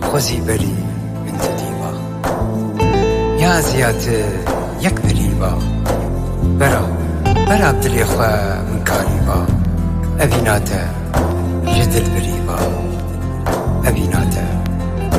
خوزی بری انت دیبا یا زیاد یک بریبا برا بدلی خواه من کاریبا أبيناتا جدل بريبا أبيناتا